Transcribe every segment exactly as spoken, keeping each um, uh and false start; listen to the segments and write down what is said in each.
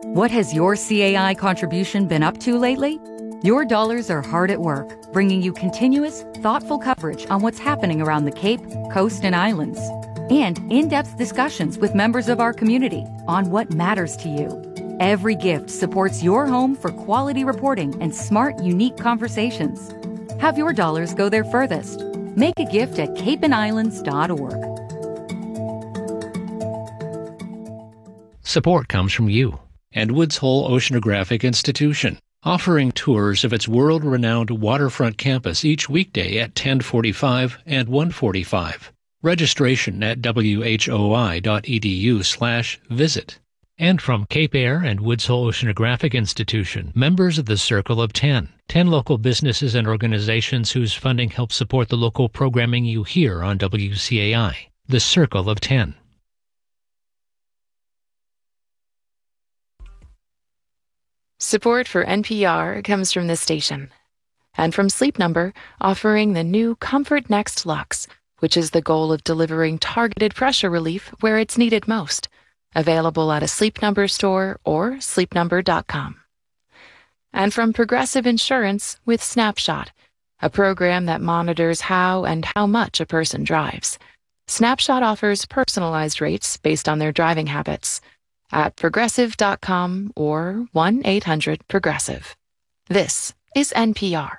What has your C A I contribution been up to lately? Your dollars are hard at work, bringing you continuous, thoughtful coverage on what's happening around the Cape, Coast, and Islands, and in-depth discussions with members of our community on what matters to you. Every gift supports your home for quality reporting and smart, unique conversations. Have your dollars go there furthest. Make a gift at cape and islands dot org. Support comes from you and Woods Hole Oceanographic Institution, offering tours of its world-renowned waterfront campus each weekday at ten forty-five and one forty-five. Registration at whoi.edu slash visit. And from Cape Air and Woods Hole Oceanographic Institution, members of the Circle of Ten, ten local businesses and organizations whose funding helps support the local programming you hear on W C A I. The Circle of Ten. Support for N P R comes from this station and from Sleep Number, offering the new Comfort Next Luxe, which is the goal of delivering targeted pressure relief where it's needed most. Available at a Sleep Number store or sleep number dot com. And from Progressive Insurance with Snapshot, a program that monitors how and how much a person drives. Snapshot offers personalized rates based on their driving habits at progressive dot com or one eight hundred progressive. This is N P R.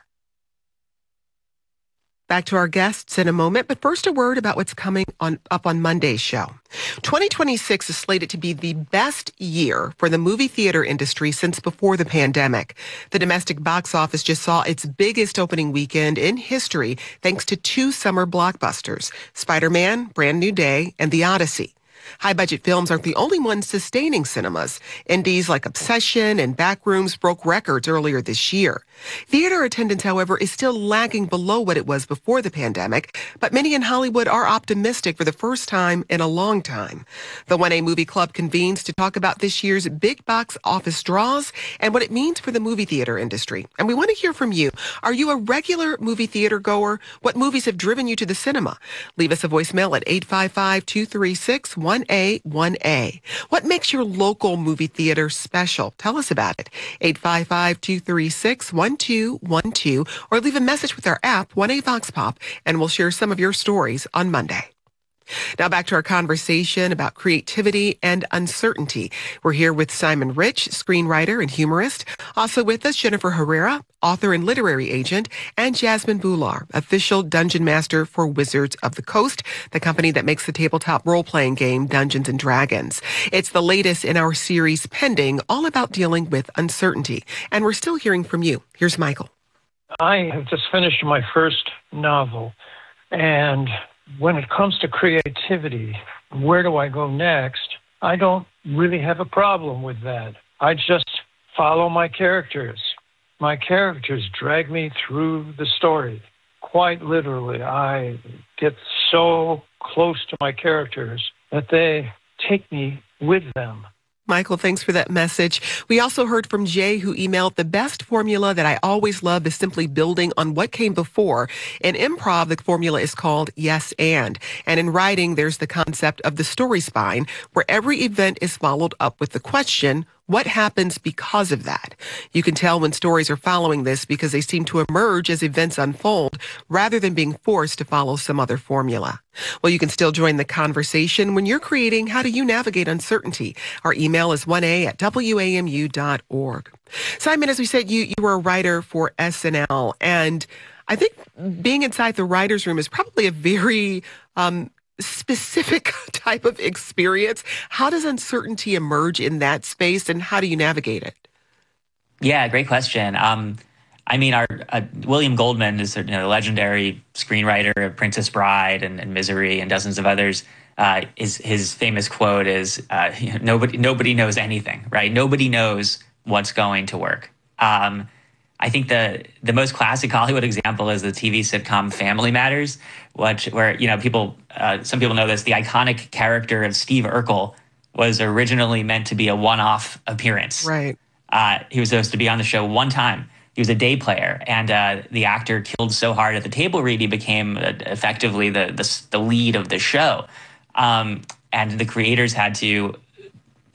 Back to our guests in a moment, but first a word about what's coming on up on Monday's show. twenty twenty-six is slated to be the best year for the movie theater industry since before the pandemic. The domestic box office just saw its biggest opening weekend in history thanks to two summer blockbusters, Spider-Man, Brand New Day, and The Odyssey. High-budget films aren't the only ones sustaining cinemas. Indies like Obsession and Backrooms broke records earlier this year. Theater attendance, however, is still lagging below what it was before the pandemic, but many in Hollywood are optimistic for the first time in a long time. The one A Movie Club convenes to talk about this year's big box office draws and what it means for the movie theater industry. And we want to hear from you. Are you a regular movie theater goer? What movies have driven you to the cinema? Leave us a voicemail at eight five five, two three six, one A one A. What makes your local movie theater special? Tell us about it. eight five five, two three six, one two one two or leave a message with our app, one A Vox Pop, and we'll share some of your stories on Monday. Now back to our conversation about creativity and uncertainty. We're here with Simon Rich, screenwriter and humorist. Also with us, Jennifer Herrera, author and literary agent, and Jasmine Bhullar, official dungeon master for Wizards of the Coast, the company that makes the tabletop role-playing game Dungeons and Dragons. It's the latest in our series Pending, all about dealing with uncertainty. And we're still hearing from you. Here's Michael. I have just finished my first novel, and when it comes to creativity, where do I go next? I don't really have a problem with that. I just follow my characters. My characters drag me through the story. Quite literally, I get so close to my characters that they take me with them. Michael, thanks for that message. We also heard from Jay, who emailed, the best formula that I always love is simply building on what came before. In improv, the formula is called yes and. And in writing, there's the concept of the story spine, where every event is followed up with the question, what happens because of that? You can tell when stories are following this because they seem to emerge as events unfold rather than being forced to follow some other formula. Well, you can still join the conversation when you're creating How Do You Navigate Uncertainty? Our email is one A at W A M U dot org. Simon, as we said, you, you were a writer for S N L, and I think being inside the writer's room is probably a very um, specific type of experience. How does uncertainty emerge in that space, and how do you navigate it? Yeah, great question. Um, I mean, our uh, William Goldman is a you know, legendary screenwriter of Princess Bride and, and Misery and dozens of others. Uh, is his famous quote is uh, you know, nobody nobody knows anything, right? Nobody knows what's going to work. Um, I think the the most classic Hollywood example is the T V sitcom Family Matters, which where you know people uh, some people know this. The iconic character of Steve Urkel was originally meant to be a one-off appearance. Right. Uh, he was supposed to be on the show one time. He was a day player, and uh, the actor killed so hard at the table read he became uh, effectively the, the the lead of the show. Um, and the creators had to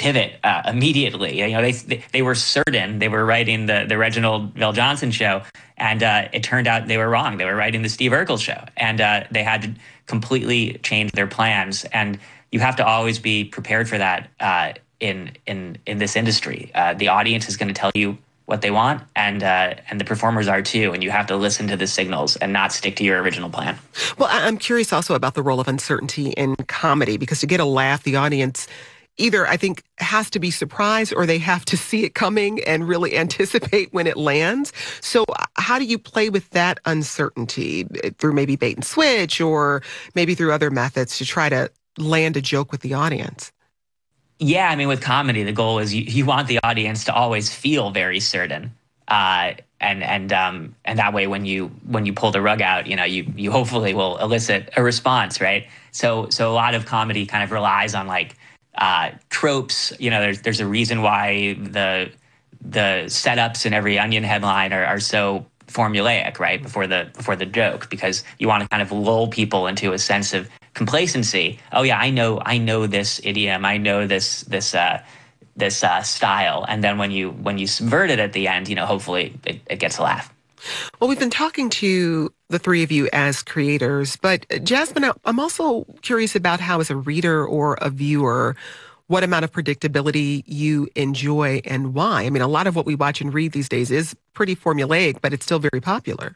pivot uh, immediately. You know, they they were certain they were writing the the Reginald VelJohnson show, and uh, it turned out they were wrong. They were writing the Steve Urkel show, and uh, they had to completely change their plans. And you have to always be prepared for that uh, in in in this industry. Uh, the audience is going to tell you what they want, and uh, and the performers are too, and you have to listen to the signals and not stick to your original plan. Well, I'm curious also about the role of uncertainty in comedy, because to get a laugh, the audience either, I think, has to be surprised or they have to see it coming and really anticipate when it lands. So how do you play with that uncertainty through maybe bait and switch or maybe through other methods to try to land a joke with the audience? Yeah, I mean, with comedy, the goal is you, you want the audience to always feel very certain. Uh, and and um, and that way, when you when you pull the rug out, you know, you you hopefully will elicit a response, right? So so a lot of comedy kind of relies on like uh, tropes. You know, there's there's a reason why the the setups in every Onion headline are, are so formulaic, right? Before the before the joke, because you want to kind of lull people into a sense of complacency. Oh yeah, I know I know this idiom. I know this this uh, this uh, style. And then when you when you subvert it at the end, you know, hopefully it, it gets a laugh. Well, we've been talking to the three of you as creators, but Jasmine, I'm also curious about how, as a reader or a viewer, what amount of predictability you enjoy and why. I mean, a lot of what we watch and read these days is pretty formulaic, but it's still very popular.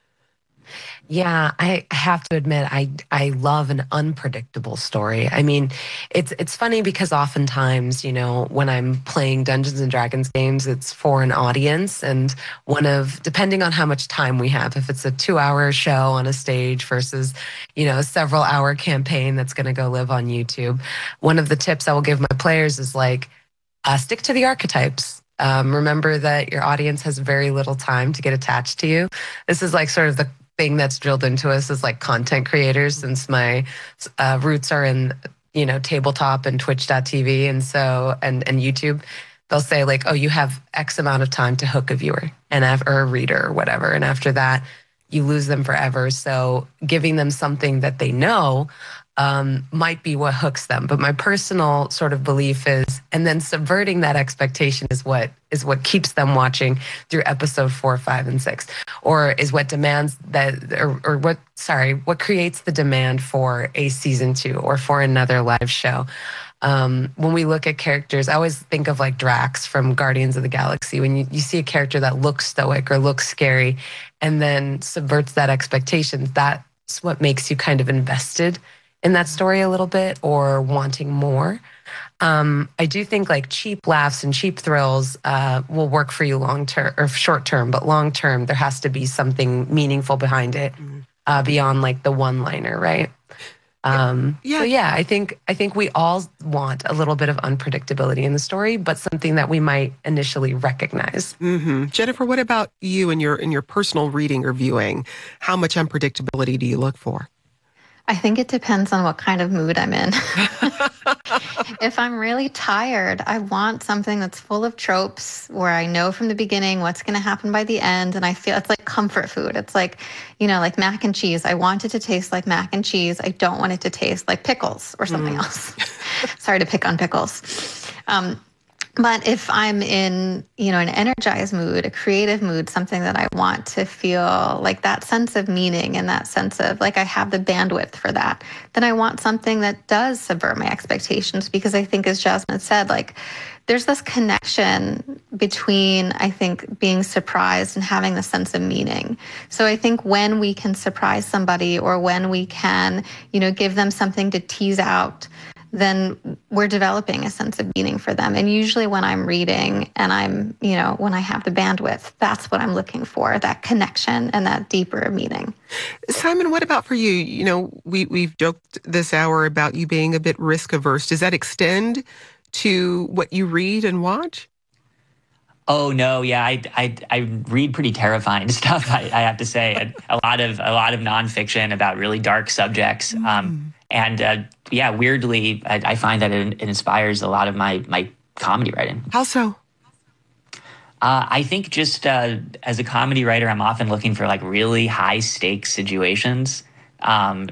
Yeah, I have to admit, I I love an unpredictable story. I mean, it's it's funny because oftentimes, you know, when I'm playing Dungeons and Dragons games, it's for an audience, and one of, depending on how much time we have, if it's a two-hour show on a stage versus, you know, a several-hour campaign that's going to go live on YouTube, one of the tips I will give my players is like, uh, stick to the archetypes. Um, remember that your audience has very little time to get attached to you. This is like sort of the thing that's drilled into us as like content creators, since my uh, roots are in, you know, tabletop and twitch dot t v and so and and YouTube. They'll say like, oh, you have X amount of time to hook a viewer and or a reader or whatever, and after that you lose them forever. So giving them something that they know um, might be what hooks them. But my personal sort of belief is, and then subverting that expectation is what is what keeps them watching through episode four, five, and six, or is what demands that, or, or what, sorry, what creates the demand for a season two or for another live show. Um, when we look at characters, I always think of like Drax from Guardians of the Galaxy. When you, you see a character that looks stoic or looks scary and then subverts that expectation, that's what makes you kind of invested in that story a little bit or wanting more. Um, I do think like cheap laughs and cheap thrills uh, will work for you long term or short term, but long term, there has to be something meaningful behind it uh, beyond like the one liner, right? Um, yeah. So yeah, I think I think we all want a little bit of unpredictability in the story, but something that we might initially recognize. Mm-hmm. Jennifer, what about you in your in your personal reading or viewing? How much unpredictability do you look for? I think it depends on what kind of mood I'm in. If I'm really tired, I want something that's full of tropes where I know from the beginning what's going to happen by the end. And I feel it's like comfort food. It's like, you know, like mac and cheese. I want it to taste like mac and cheese. I don't want it to taste like pickles or something mm. else. Sorry to pick on pickles. Um, But if I'm in, you know, an energized mood, a creative mood, something that I want to feel like that sense of meaning and that sense of like I have the bandwidth for that, then I want something that does subvert my expectations, because I think, as Jasmine said, like there's this connection between, I think, being surprised and having the sense of meaning. So I think when we can surprise somebody or when we can, you know, give them something to tease out, then we're developing a sense of meaning for them. And usually when I'm reading and I'm, you know, when I have the bandwidth, that's what I'm looking for, that connection and that deeper meaning. Simon, what about for you? You know, we, we've joked this hour about you being a bit risk averse. Does that extend to what you read and watch? Oh no, yeah, I, I, I read pretty terrifying stuff. I, I have to say, a, a lot of a lot of nonfiction about really dark subjects, mm. um, and uh, yeah, weirdly, I, I find that it, it inspires a lot of my my comedy writing. How so? Uh, I think just uh, as a comedy writer, I'm often looking for like really high stakes situations. Um,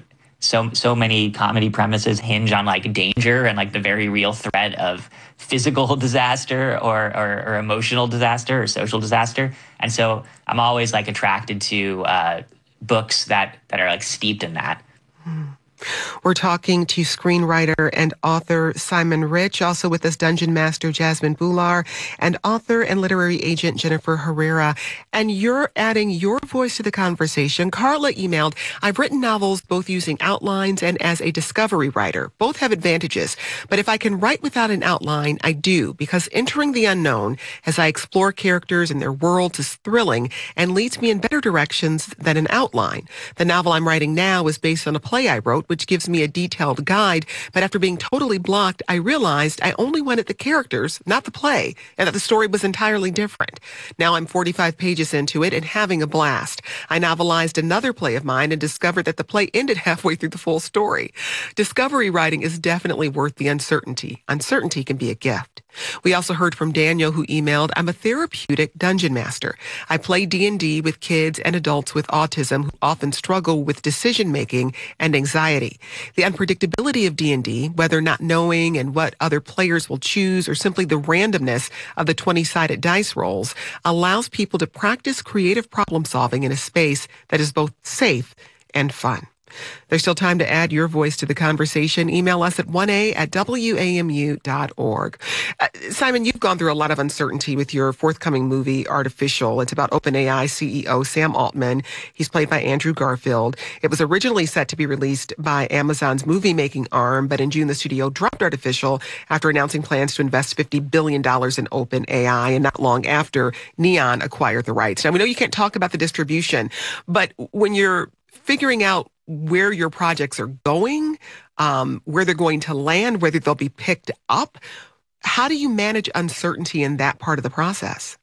so so many comedy premises hinge on like danger and like the very real threat of physical disaster or, or, or emotional disaster or social disaster. And so I'm always like attracted to uh, books that, that are like steeped in that. Hmm. We're talking to screenwriter and author Simon Rich, also with us Dungeon Master Jasmine Bhullar, and author and literary agent Jennifer Herrera. And you're adding your voice to the conversation. Carla emailed, I've written novels both using outlines and as a discovery writer. Both have advantages. But if I can write without an outline, I do, because entering the unknown as I explore characters and their worlds is thrilling and leads me in better directions than an outline. The novel I'm writing now is based on a play I wrote, which gives me a detailed guide. But after being totally blocked, I realized I only wanted the characters, not the play, and that the story was entirely different. Now I'm forty-five pages into it and having a blast. I novelized another play of mine and discovered that the play ended halfway through the full story. Discovery writing is definitely worth the uncertainty. Uncertainty can be a gift. We also heard from Daniel, who emailed, I'm a therapeutic dungeon master. I play D and D with kids and adults with autism who often struggle with decision-making and anxiety. The unpredictability of D and D, whether not knowing and what other players will choose or simply the randomness of the twenty-sided dice rolls, allows people to practice creative problem solving in a space that is both safe and fun. There's still time to add your voice to the conversation. Email us at one a at w a m u dot org. Uh, Simon, you've gone through a lot of uncertainty with your forthcoming movie, Artificial. It's about OpenAI C E O Sam Altman. He's played by Andrew Garfield. It was originally set to be released by Amazon's movie-making arm, but in June, the studio dropped Artificial after announcing plans to invest fifty billion dollars in OpenAI, and not long after, Neon acquired the rights. Now, we know you can't talk about the distribution, but when you're figuring out where your projects are going, um, where they're going to land, whether they'll be picked up, how do you manage uncertainty in that part of the process?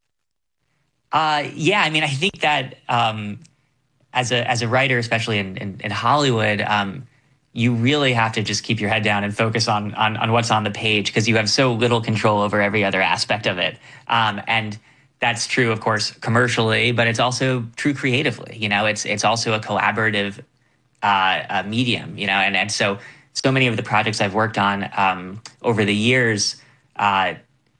Uh, yeah, I mean, I think that um, as a as a writer, especially in, in, in Hollywood, um, you really have to just keep your head down and focus on on, on what's on the page, because you have so little control over every other aspect of it. Um, and that's true, of course, commercially, but it's also true creatively. You know, it's it's also a collaborative uh, uh, medium. You know, and and so so many of the projects I've worked on um, over the years, uh,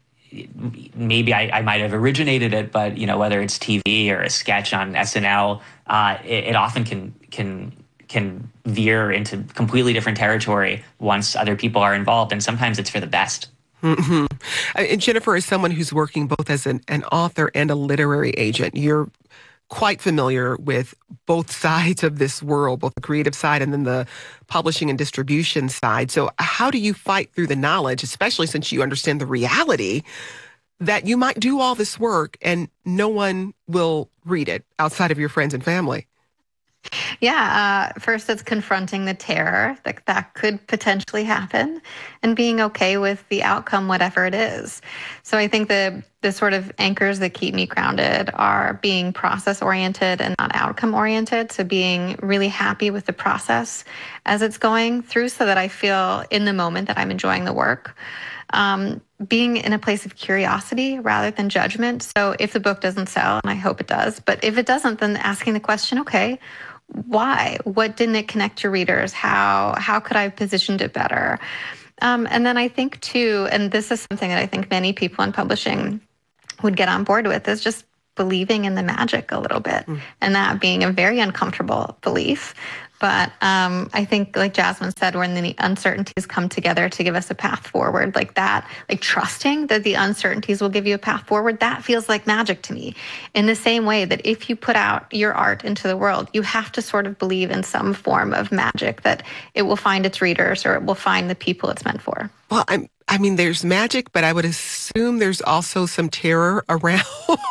maybe I, I might have originated it, but you know, whether it's T V or a sketch on S N L, uh, it, it often can can can veer into completely different territory once other people are involved, and sometimes it's for the best. Mm-hmm. And Jennifer, is someone who's working both as an, an author and a literary agent. You're quite familiar with both sides of this world, both the creative side and then the publishing and distribution side. So how do you fight through the knowledge, especially since you understand the reality that you might do all this work and no one will read it outside of your friends and family? Yeah, uh, first it's confronting the terror that that could potentially happen and being okay with the outcome, whatever it is. So I think the the sort of anchors that keep me grounded are being process-oriented and not outcome-oriented. So being really happy with the process as it's going through so that I feel in the moment that I'm enjoying the work. Um, being in a place of curiosity rather than judgment. So if the book doesn't sell, and I hope it does, but if it doesn't, then asking the question, okay, why? What didn't it connect to readers? How how could I have positioned it better? Um, and then I think too, and this is something that I think many people in publishing would get on board with, is just believing in the magic a little bit, mm. and that being a very uncomfortable belief. But um, I think, like Jasmine said, when the uncertainties come together to give us a path forward, like that, like trusting that the uncertainties will give you a path forward, that feels like magic to me. In the same way that if you put out your art into the world, you have to sort of believe in some form of magic, that it will find its readers or it will find the people it's meant for. Well, I'm, I mean, there's magic, but I would assume there's also some terror around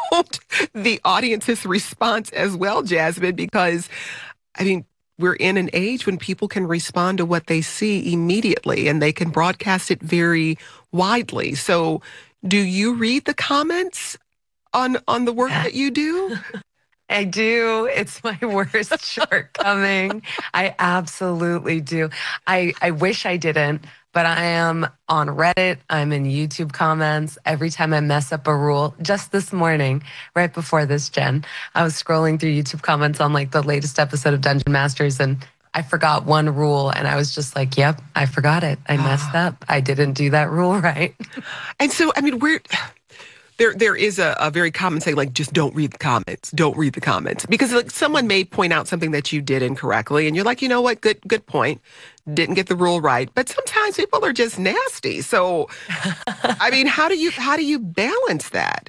the audience's response as well, Jasmine, because, I mean, we're in an age when people can respond to what they see immediately and they can broadcast it very widely. So do you read the comments on, on the work that you do? I do. It's my worst shortcoming. I absolutely do. I, I wish I didn't, but I am on Reddit. I'm in YouTube comments. Every time I mess up a rule, just this morning, right before this, Jen, I was scrolling through YouTube comments on like the latest episode of Dungeon Masters, and I forgot one rule and I was just like, yep, I forgot it. I messed up. I didn't do that rule right. And so, I mean, we're... There, there is a, a very common saying, like, just don't read the comments. Don't read the comments. Because like, someone may point out something that you did incorrectly, and you're like, you know what, good good point. Didn't get the rule right. But sometimes people are just nasty. So, I mean, how do you how do you balance that?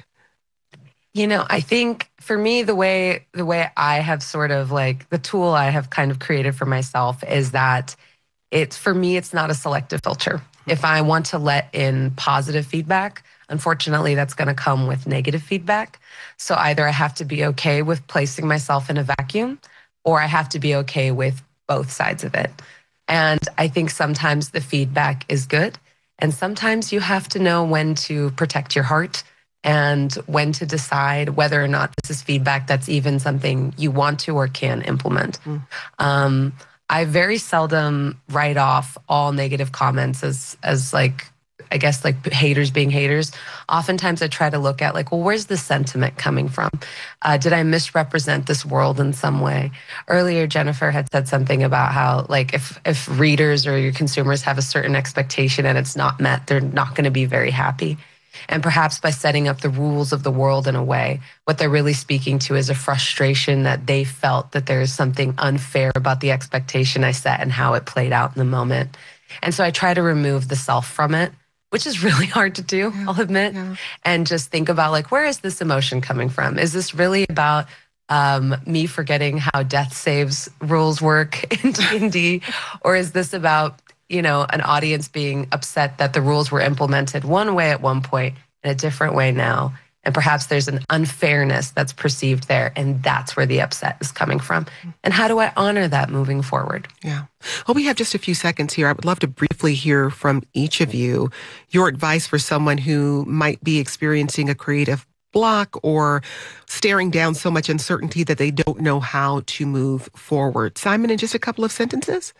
You know, I think for me, the way the way I have sort of like the tool I have kind of created for myself is that it's for me, it's not a selective filter. If I want to let in positive feedback, unfortunately, that's going to come with negative feedback. So either I have to be okay with placing myself in a vacuum, or I have to be okay with both sides of it. And I think sometimes the feedback is good. And sometimes you have to know when to protect your heart and when to decide whether or not this is feedback that's even something you want to or can implement. Mm. Um, I very seldom write off all negative comments as, as like, I guess like haters being haters. Oftentimes I try to look at like, well, where's the sentiment coming from? Uh, did I misrepresent this world in some way? Earlier, Jennifer had said something about how like if, if readers or your consumers have a certain expectation and it's not met, they're not going to be very happy. And perhaps by setting up the rules of the world in a way, what they're really speaking to is a frustration that they felt that there is something unfair about the expectation I set and how it played out in the moment. And so I try to remove the self from it, which is really hard to do, yeah, I'll admit, yeah. And just think about like, where is this emotion coming from? Is this really about um, me forgetting how death saves rules work in D and D? Or is this about, you know, an audience being upset that the rules were implemented one way at one point and a different way now? And perhaps there's an unfairness that's perceived there, and that's where the upset is coming from. And how do I honor that moving forward? Yeah. Well, we have just a few seconds here. I would love to briefly hear from each of you your advice for someone who might be experiencing a creative block or staring down so much uncertainty that they don't know how to move forward. Simon, in just a couple of sentences?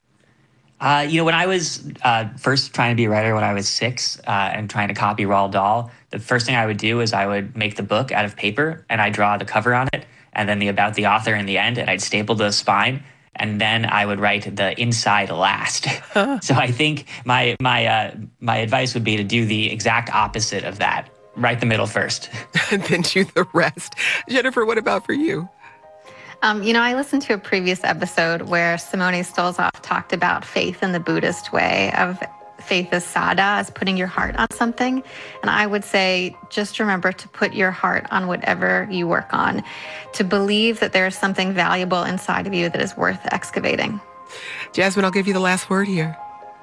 Uh, you know, when I was uh, first trying to be a writer when I was six uh, and trying to copy Roald Dahl, the first thing I would do is I would make the book out of paper and I'd draw the cover on it and then the about the author in the end, and I'd staple the spine, and then I would write the inside last. So I think my my uh, my advice would be to do the exact opposite of that. Write the middle first. And then do the rest. Jennifer, what about for you? Um, you know, I listened to a previous episode where Simone Stolzoff talked about faith in the Buddhist way of faith as sada, as putting your heart on something. And I would say, just remember to put your heart on whatever you work on, to believe that there is something valuable inside of you that is worth excavating. Jasmine, I'll give you the last word here.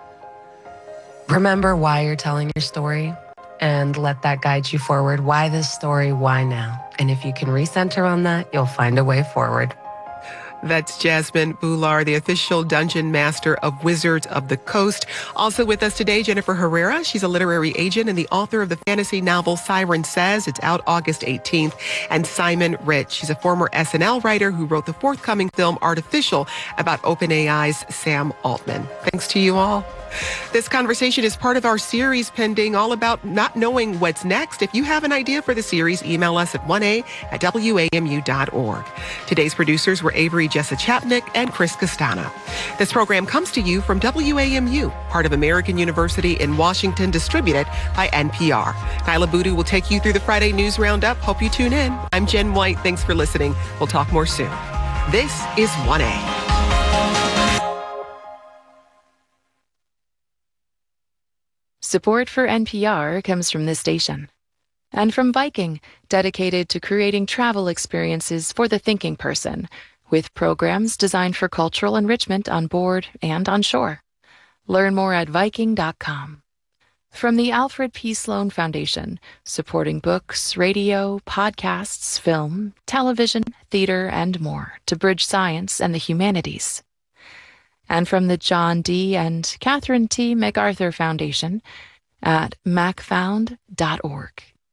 Remember why you're telling your story and let that guide you forward. Why this story? Why now? And if you can recenter on that, you'll find a way forward. That's Jasmine Bhullar, the official dungeon master of Wizards of the Coast. Also with us today, Jennifer Herrera. She's a literary agent and the author of the fantasy novel Siren Says. It's out August eighteenth. And Simon Rich. She's a former S N L writer who wrote the forthcoming film Artificial about OpenAI's Sam Altman. Thanks to you all. This conversation is part of our series pending, all about not knowing what's next. If you have an idea for the series, email us at one a at w a m u dot org. Today's producers were Avery Jessa Chapnick and Chris Castano. This program comes to you from W A M U, part of American University in Washington, distributed by N P R. Nyla Boodoo will take you through the Friday News Roundup. Hope you tune in. I'm Jen White. Thanks for listening. We'll talk more soon. This is one A. Support for N P R comes from this station. And from Viking, dedicated to creating travel experiences for the thinking person, with programs designed for cultural enrichment on board and on shore. Learn more at Viking dot com. From the Alfred P. Sloan Foundation, supporting books, radio, podcasts, film, television, theater, and more to bridge science and the humanities. And from the John D. and Catherine T. MacArthur Foundation at mac found dot org.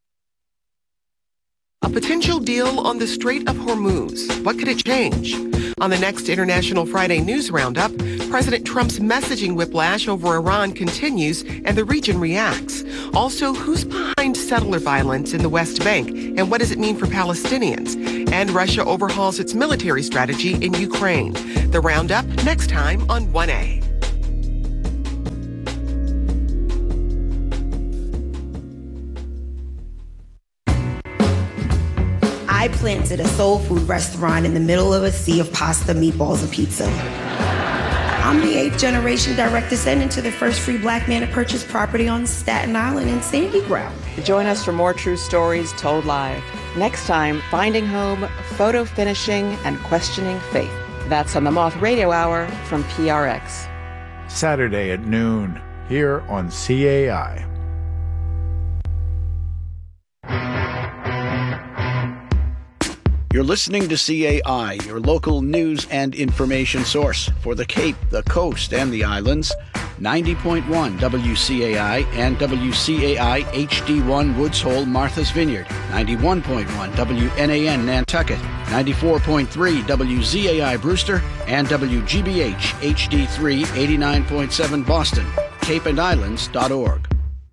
A potential deal on the Strait of Hormuz. What could it change? On the next International Friday News Roundup, President Trump's messaging whiplash over Iran continues and the region reacts. Also, who's behind settler violence in the West Bank and what does it mean for Palestinians? And Russia overhauls its military strategy in Ukraine. The roundup next time on one A. I planted a soul food restaurant in the middle of a sea of pasta, meatballs, and pizza. I'm the eighth generation direct descendant to the first free black man to purchase property on Staten Island in Sandy Ground. Join us for more true stories told live. Next time, Finding Home, Photo Finishing, and Questioning Faith. That's on the Moth Radio Hour from P R X. Saturday at noon, here on C A I. You're listening to C A I, your local news and information source for the Cape, the Coast, and the Islands. ninety point one W C A I and W C A I H D one Woods Hole, Martha's Vineyard. ninety-one point one W N A N Nantucket. ninety-four point three W Z A I Brewster and W G B H H D three eighty-nine point seven Boston. cape and islands dot org.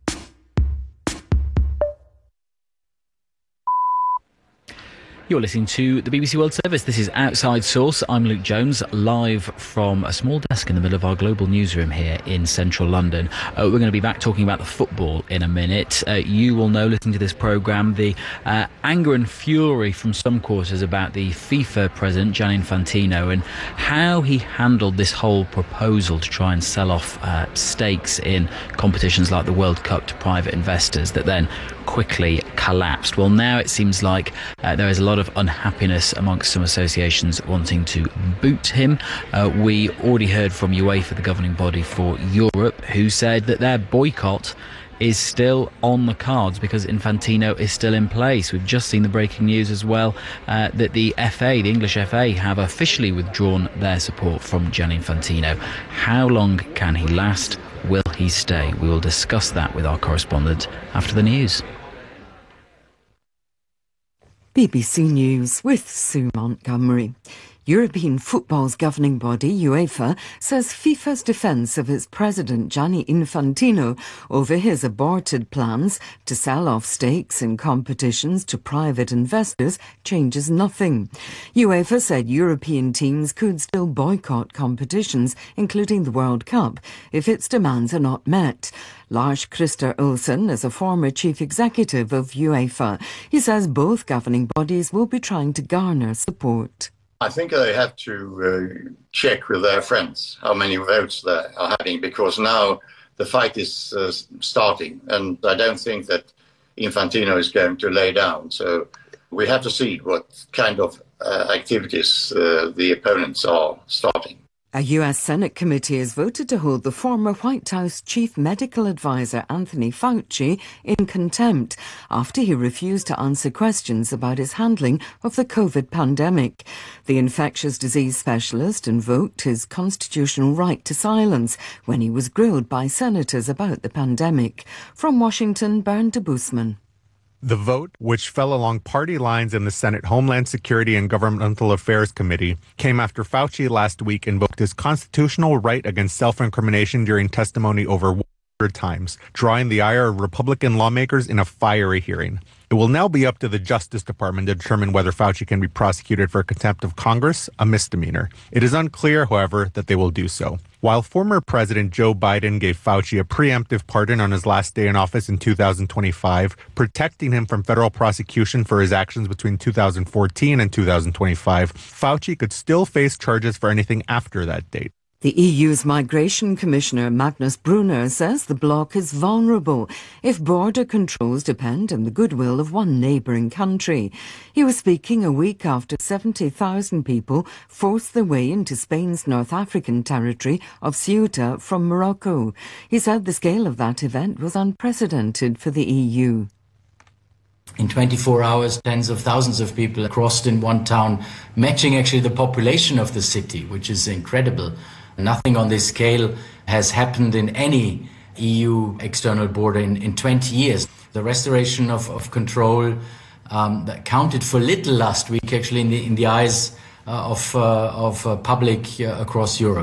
You're listening to the B B C World Service. This is Outside Source. I'm Luke Jones, live from a small desk in the middle of our global newsroom here in central London. Uh, we're going to be back talking about the football in a minute. Uh, you will know, listening to this programme, the uh, anger and fury from some quarters about the FIFA president, Gianni Infantino, and how he handled this whole proposal to try and sell off uh, stakes in competitions like the World Cup to private investors that then quickly collapsed. Well, now it seems like uh, there is a lot of unhappiness amongst some associations wanting to boot him. Uh, we already heard from UEFA, the governing body for Europe, who said that their boycott is still on the cards because Infantino is still in place. We've just seen the breaking news as well uh, that the F A, the English F A, have officially withdrawn their support from Gianni Infantino. How long can he last? Will he stay? We will discuss that with our correspondent after the news. B B C News with Sue Montgomery. European football's governing body, UEFA, says FIFA's defence of its president, Gianni Infantino, over his aborted plans to sell off stakes in competitions to private investors changes nothing. UEFA said European teams could still boycott competitions, including the World Cup, if its demands are not met. Lars Christer Olsen is a former chief executive of UEFA. He says both governing bodies will be trying to garner support. I think they have to uh, check with their friends how many votes they are having, because now the fight is uh, starting, and I don't think that Infantino is going to lay down. So we have to see what kind of uh, activities uh, the opponents are starting. A U S Senate committee has voted to hold the former White House chief medical advisor Anthony Fauci in contempt after he refused to answer questions about his handling of the COVID pandemic. The infectious disease specialist invoked his constitutional right to silence when he was grilled by senators about the pandemic. From Washington, Bernd de Boesman. The vote, which fell along party lines in the Senate Homeland Security and Governmental Affairs Committee, came after Fauci last week invoked his constitutional right against self-incrimination during testimony over one hundred times, drawing the ire of Republican lawmakers in a fiery hearing. It will now be up to the Justice Department to determine whether Fauci can be prosecuted for contempt of Congress, a misdemeanor. It is unclear, however, that they will do so. While former President Joe Biden gave Fauci a preemptive pardon on his last day in office in two thousand twenty-five, protecting him from federal prosecution for his actions between two thousand fourteen and two thousand twenty-five, Fauci could still face charges for anything after that date. The E U's Migration Commissioner Magnus Brunner says the bloc is vulnerable if border controls depend on the goodwill of one neighbouring country. He was speaking a week after seventy thousand people forced their way into Spain's North African territory of Ceuta from Morocco. He said the scale of that event was unprecedented for the E U. In twenty-four hours, tens of thousands of people crossed in one town, matching actually the population of the city, which is incredible. Nothing on this scale has happened in any E U external border in, in twenty years. The restoration of, of control um, that counted for little last week, actually, in the, in the eyes uh, of, uh, of uh, public uh, across Europe.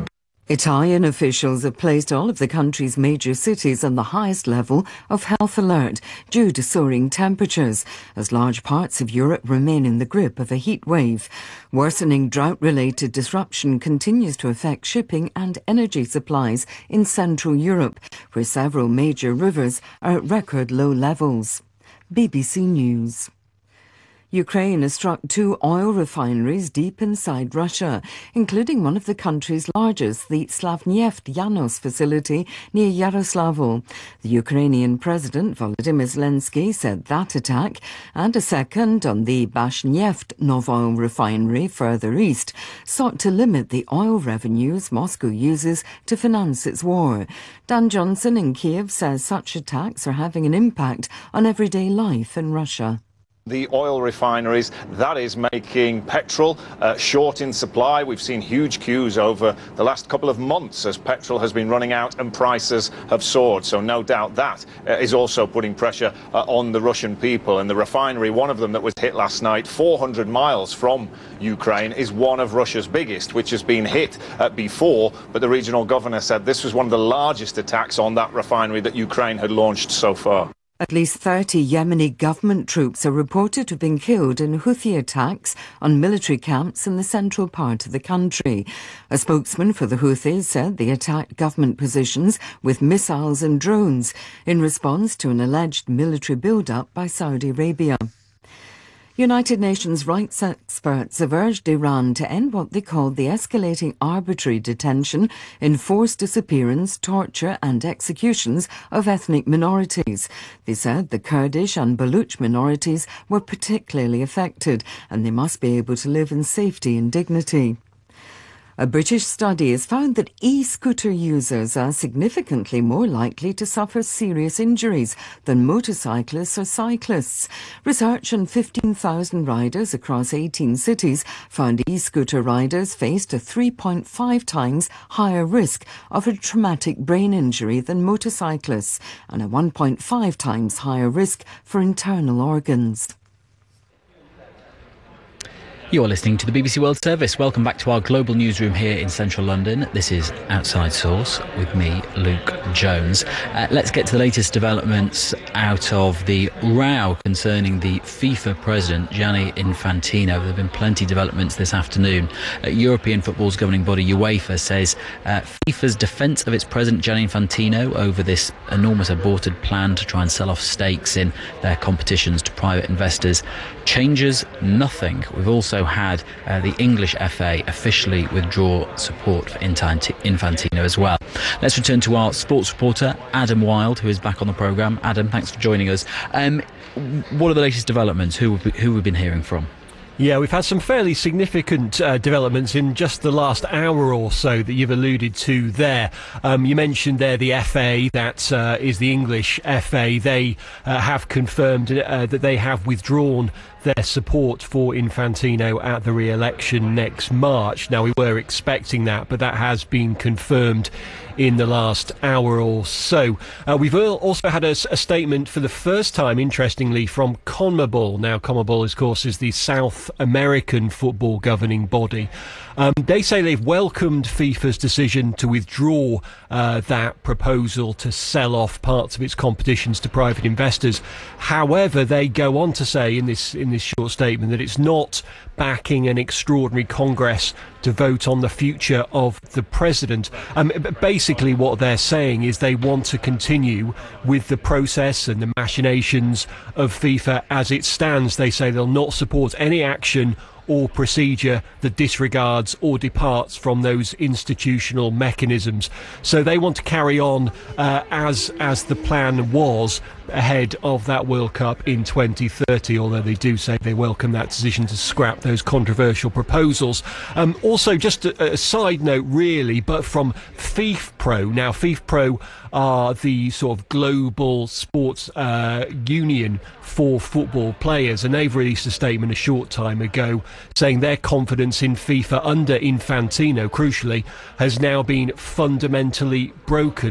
Italian officials have placed all of the country's major cities on the highest level of health alert due to soaring temperatures, as large parts of Europe remain in the grip of a heat wave. Worsening drought-related disruption continues to affect shipping and energy supplies in Central Europe, where several major rivers are at record low levels. B B C News. Ukraine has struck two oil refineries deep inside Russia, including one of the country's largest, the Slavneft Yanos facility near Yaroslavl. The Ukrainian President Volodymyr Zelensky said that attack and a second on the Bashneft Novoil refinery further east sought to limit the oil revenues Moscow uses to finance its war. Dan Johnson in Kiev says such attacks are having an impact on everyday life in Russia. The oil refineries, that is making petrol uh, short in supply. We've seen huge queues over the last couple of months as petrol has been running out and prices have soared. So no doubt that uh, is also putting pressure uh, on the Russian people. And the refinery, one of them that was hit last night, four hundred miles from Ukraine, is one of Russia's biggest, which has been hit uh, before. But the regional governor said this was one of the largest attacks on that refinery that Ukraine had launched so far. At least thirty Yemeni government troops are reported to have been killed in Houthi attacks on military camps in the central part of the country. A spokesman for the Houthis said they attacked government positions with missiles and drones in response to an alleged military build-up by Saudi Arabia. United Nations rights experts have urged Iran to end what they called the escalating arbitrary detention, enforced disappearance, torture and executions of ethnic minorities. They said the Kurdish and Baluch minorities were particularly affected and they must be able to live in safety and dignity. A British study has found that e-scooter users are significantly more likely to suffer serious injuries than motorcyclists or cyclists. Research on fifteen thousand riders across eighteen cities found e-scooter riders faced a three point five times higher risk of a traumatic brain injury than motorcyclists and a one point five times higher risk for internal organs. You're listening to the B B C World Service. Welcome back to our global newsroom here in central London. This is Outside Source with me, Luke Jones. Uh, let's get to the latest developments out of the row concerning the FIFA president, Gianni Infantino. There have been plenty of developments this afternoon. Uh, European football's governing body, UEFA, says uh, FIFA's defence of its president, Gianni Infantino, over this enormous aborted plan to try and sell off stakes in their competitions to private investors changes nothing. We've also had uh, the English F A officially withdraw support for Infantino as well. Let's return to our sports reporter, Adam Wilde, who is back on the programme. Adam, thanks for joining us. Um, what are the latest developments? Who have we, who we've been hearing from? Yeah, we've had some fairly significant uh, developments in just the last hour or so that you've alluded to there. Um, you mentioned there the F A, that uh, is the English F A. They uh, have confirmed uh, that they have withdrawn their support for Infantino at the re-election next March. Now, we were expecting that, but that has been confirmed in the last hour or so. Uh, we've also had a, a statement for the first time, interestingly, from CONMEBOL. Now, CONMEBOL, of course, is the South American football governing body. Um, they say they've welcomed FIFA's decision to withdraw uh, that proposal to sell off parts of its competitions to private investors. However, they go on to say in this in this short statement that it's not backing an extraordinary Congress to vote on the future of the president. Um, basically, what they're saying is they want to continue with the process and the machinations of FIFA as it stands. They say they'll not support any action or procedure that disregards or departs from those institutional mechanisms. So they want to carry on uh, as as the plan was ahead of that World Cup in twenty thirty, although they do say they welcome that decision to scrap those controversial proposals. Um, also, just a, a side note really, but from FIFPro. Now, FIFPro are the sort of global sports uh, union for football players, and they've released a statement a short time ago saying their confidence in FIFA under Infantino, crucially, has now been fundamentally broken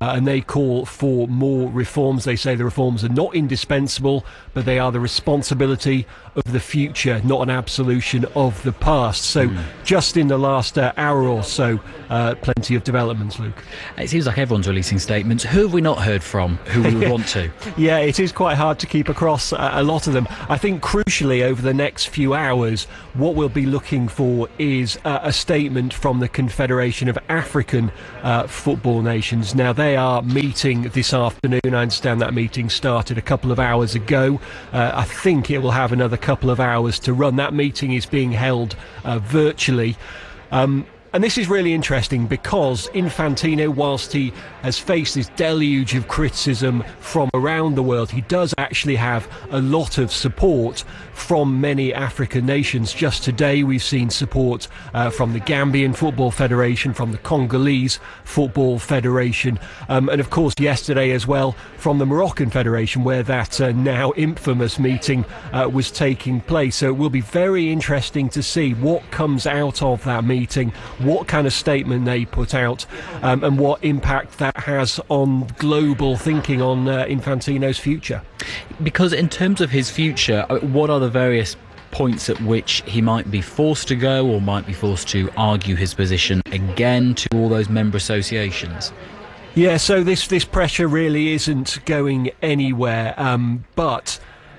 Uh, and they call for more reforms. They say the reforms are not indispensable, but they are the responsibility of the future, not an absolution of the past. So mm. just in the last uh, hour or so, uh, plenty of developments, Luke. It seems like everyone's releasing statements. Who have we not heard from who we would want to? Yeah, it is quite hard to keep across uh, a lot of them. I think crucially over the next few hours, what we'll be looking for is uh, a statement from the Confederation of African uh, Football Nations. Now, they are meeting this afternoon. I understand that meeting started a couple of hours ago. Uh, I think it will have another couple of hours to run. That meeting is being held uh, virtually. Um, And this is really interesting because Infantino, whilst he has faced this deluge of criticism from around the world, he does actually have a lot of support from many African nations. Just today we've seen support uh, from the Gambian Football Federation, from the Congolese Football Federation, um, and of course yesterday as well from the Moroccan Federation, where that uh, now infamous meeting uh, was taking place. So it will be very interesting to see what comes out of that meeting, what kind of statement they put out, um, and what impact that has on global thinking on uh, Infantino's future. Because in terms of his future, what are the various points at which he might be forced to go or might be forced to argue his position again to all those member associations? Yeah, so this, this pressure really isn't going anywhere, um, but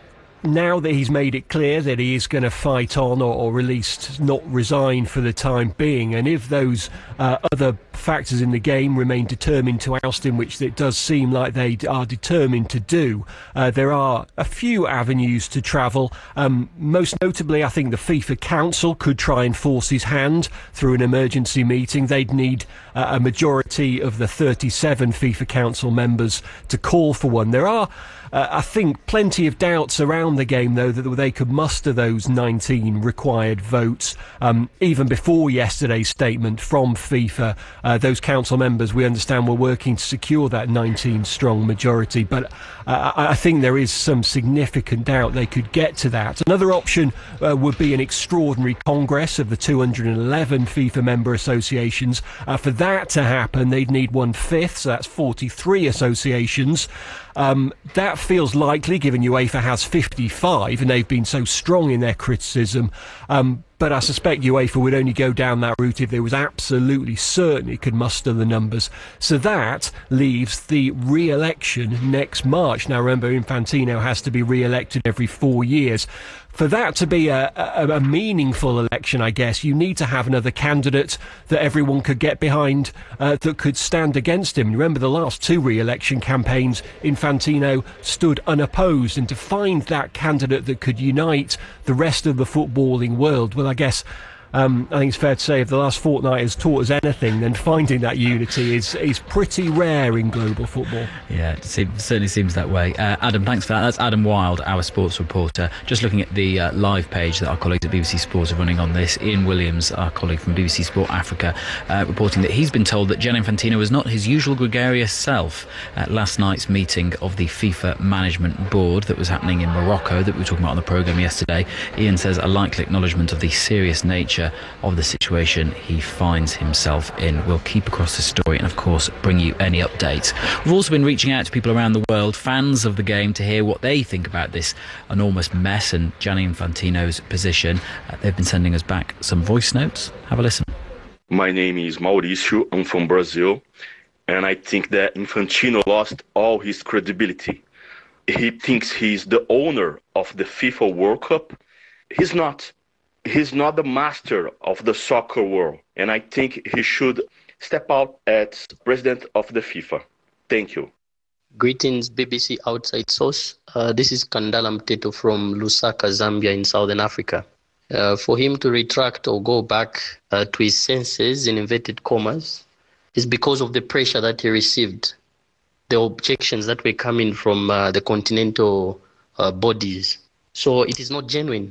now that he's made it clear that he is going to fight on, or, or at least not resign for the time being, and if those uh, other factors in the game remain determined to oust him, which it does seem like they are determined to do, uh, there are a few avenues to travel. Um, most notably, I think the FIFA Council could try and force his hand through an emergency meeting. They'd need uh, a majority of the thirty-seven FIFA Council members to call for one. There are Uh, I think plenty of doubts around the game, though, that they could muster those nineteen required votes. Um, even before yesterday's statement from FIFA, uh, those council members, we understand, were working to secure that nineteen-strong majority. But uh, I think there is some significant doubt they could get to that. Another option uh, would be an extraordinary congress of the two hundred eleven FIFA member associations. Uh, for that to happen, they'd need one-fifth, so that's forty-three associations. Um, that feels likely, given UEFA has fifty-five, and they've been so strong in their criticism. Um, but I suspect UEFA would only go down that route if there was absolutely certain it could muster the numbers. So that leaves the re-election next March. Now, remember, Infantino has to be re-elected every four years. For that to be a, a, a meaningful election, I guess, you need to have another candidate that everyone could get behind, uh, that could stand against him. Remember, the last two re-election campaigns, Infantino stood unopposed, and to find that candidate that could unite the rest of the footballing world, well, I guess Um, I think it's fair to say if the last fortnight has taught us anything, then finding that unity is is pretty rare in global football. Yeah, it seems, certainly seems that way. Uh, Adam, thanks for that. That's Adam Wild, our sports reporter. Just looking at the uh, live page that our colleagues at B B C Sports are running on this. Ian Williams, our colleague from B B C Sport Africa, uh, reporting that he's been told that Gianni Infantino was not his usual gregarious self at last night's meeting of the FIFA Management Board that was happening in Morocco, that we were talking about on the programme yesterday. Ian says a likely acknowledgement of the serious nature of the situation he finds himself in. We'll keep across the story and, of course, bring you any updates. We've also been reaching out to people around the world, fans of the game, to hear what they think about this enormous mess and Gianni Infantino's position. Uh, they've been sending us back some voice notes. Have a listen. My name is Mauricio. I'm from Brazil, and I think that Infantino lost all his credibility. He thinks he's the owner of the FIFA World Cup. He's not. He's not the master of the soccer world, and I think he should step out as president of the FIFA. Thank you. Greetings, B B C Outside Source. Uh, this is Kandala Mteto from Lusaka, Zambia in Southern Africa. Uh, for him to retract or go back uh, to his senses, in inverted commas, is because of the pressure that he received, the objections that were coming from uh, the continental uh, bodies. So it is not genuine.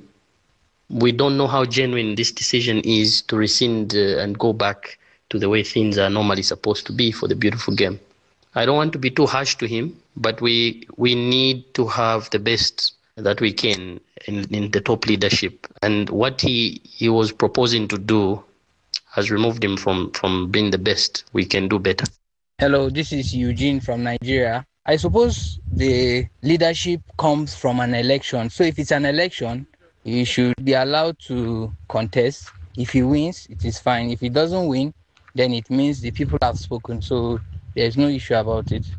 We don't know how genuine this decision is to rescind uh, and go back to the way things are normally supposed to be for the beautiful game. I don't want to be too harsh to him, but we we need to have the best that we can in, in the top leadership. And what he, he was proposing to do has removed him from, from being the best. We can do better. Hello, this is Eugene from Nigeria. I suppose the leadership comes from an election. So if it's an election, he should be allowed to contest. If he wins, it is fine. If he doesn't win, then it means the people have spoken. So there's no issue about it.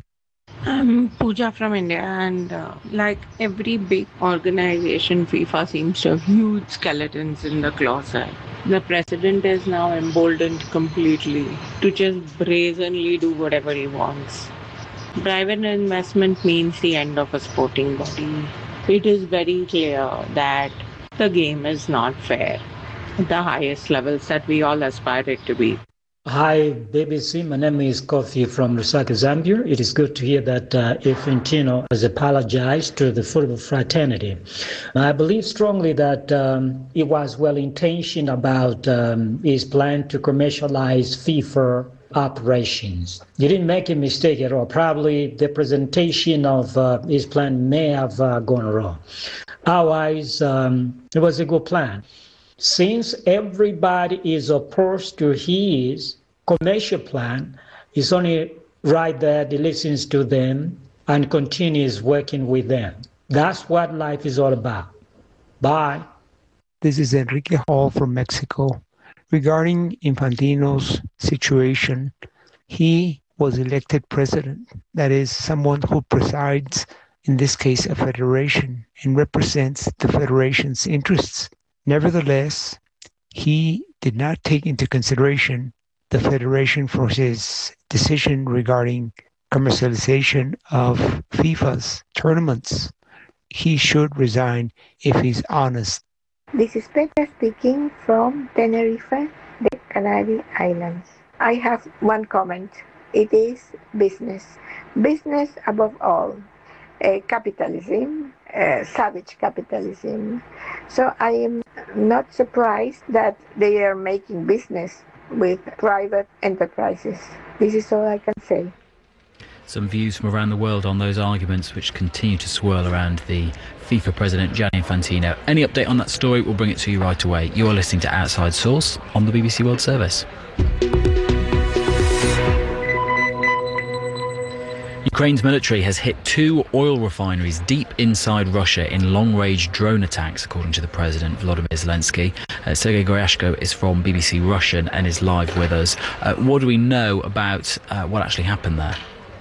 I'm Pooja from India, and uh, like every big organization, FIFA seems to have huge skeletons in the closet. The president is now emboldened completely to just brazenly do whatever he wants. Private investment means the end of a sporting body. It is very clear that the game is not fair at the highest levels that we all aspire it to be. Hi, B B C. My name is Kofi from Lusaka, Zambia. It is good to hear that uh, Infantino has apologized to the football fraternity. I believe strongly that um, he was well-intentioned about um, his plan to commercialize FIFA operations. He didn't make a mistake at all. Probably the presentation of uh, his plan may have uh, gone wrong. Otherwise, um, it was a good plan. Since everybody is opposed to his commercial plan, it's only right that he listens to them and continues working with them. That's what life is all about. Bye. This is Enrique Hall from Mexico. Regarding Infantino's situation, he was elected president. That is, someone who presides, in this case, a federation, and represents the federation's interests. Nevertheless, he did not take into consideration the federation for his decision regarding commercialization of FIFA's tournaments. He should resign if he's honest. This is Petra speaking from Tenerife, the Canary Islands. I have one comment. It is business. Business above all. Uh, capitalism, uh, savage capitalism. So I am not surprised that they are making business with private enterprises. This is all I can say. Some views from around the world on those arguments which continue to swirl around the FIFA president Gianni Infantino. Any update on that story, we'll bring it to you right away. You're listening to Outside Source on the B B C World Service. Ukraine's military has hit two oil refineries deep inside Russia in long-range drone attacks, according to the president, Volodymyr Zelensky. Uh, Sergei Goryashko is from B B C Russian and is live with us. Uh, what do we know about uh, what actually happened there?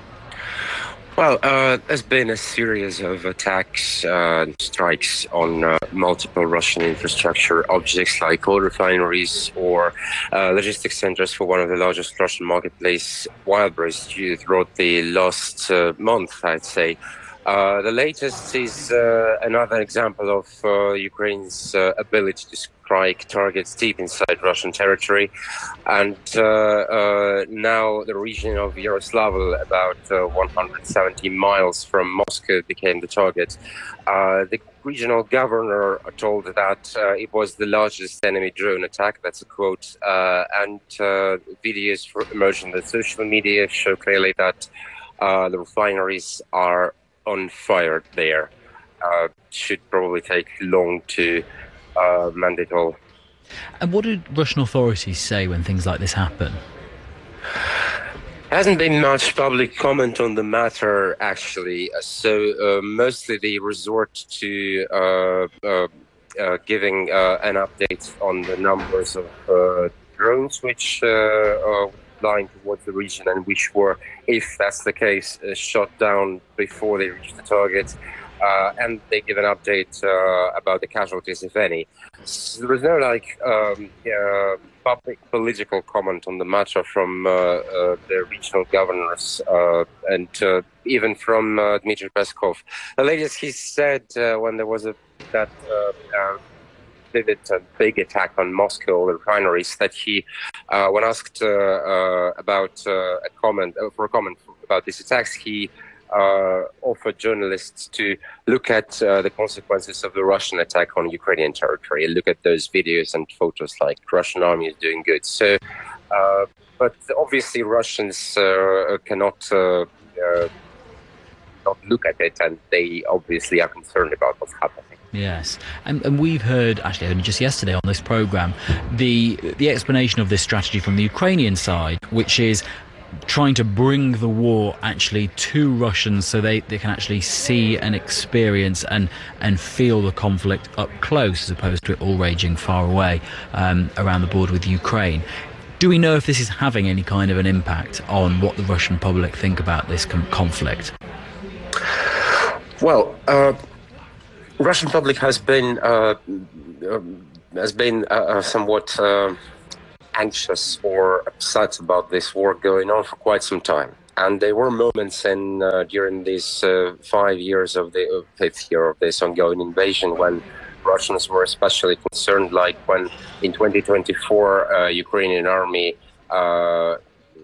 Well, uh, there's been a series of attacks uh, and strikes on uh, multiple Russian infrastructure objects like oil refineries or uh, logistics centers for one of the largest Russian marketplace, Wildberries, throughout the last uh, month, I'd say. Uh, the latest is uh, another example of uh, Ukraine's uh, ability to strike targets deep inside Russian territory. And uh, uh, now the region of Yaroslavl, about uh, one hundred seventy miles from Moscow, became the target. Uh, the regional governor told that uh, it was the largest enemy drone attack. That's a quote. Uh, and uh, videos emerging in the social media show clearly that uh, the refineries are on fire there. Uh, should probably take long to uh, mandate all. And what did Russian authorities say when things like this happen? There hasn't been much public comment on the matter, actually. So uh, mostly they resort to uh, uh, uh, giving uh, an update on the numbers of uh, drones which uh, are flying towards the region and which were, if that's the case, uh, shot down before they reached the target. Uh, and they give an update uh, about the casualties, if any. So there is no like um, uh, public political comment on the matter from uh, uh, the regional governors uh, and uh, even from uh, Dmitry Peskov. The latest he said uh, when there was a that uh, uh, vivid uh, big attack on Moscow refineries that he, uh, when asked uh, uh, about uh, a comment uh, for a comment about these attacks, he. Uh, offered journalists to look at uh, the consequences of the Russian attack on Ukrainian territory and look at those videos and photos like Russian army is doing good. So, uh, but obviously Russians uh, cannot uh, uh, not look at it, and they obviously are concerned about what's happening. Yes, and, and we've heard, actually only just yesterday on this programme, the the explanation of this strategy from the Ukrainian side, which is trying to bring the war actually to Russians so they, they can actually see and experience and, and feel the conflict up close, as opposed to it all raging far away um, around the border with Ukraine. Do we know if this is having any kind of an impact on what the Russian public think about this com- conflict? Well, uh, Russian public has been uh, has been uh, somewhat uh, anxious or upset about this war going on for quite some time, and there were moments in uh, during these uh, five years of the uh, fifth year of this ongoing invasion when Russians were especially concerned, like when in twenty twenty-four uh, Ukrainian army uh,